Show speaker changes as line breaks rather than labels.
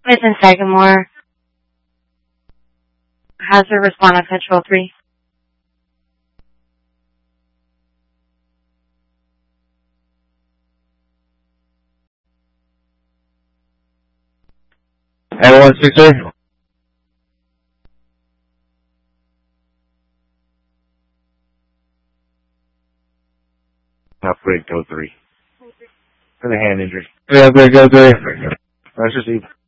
Miss in Sagamore. Hazard respond on Control 3.
Everyone, 6-3.
Upgrade code 3. For the hand injury.
Yeah, upgrade code 3.
Let's just see.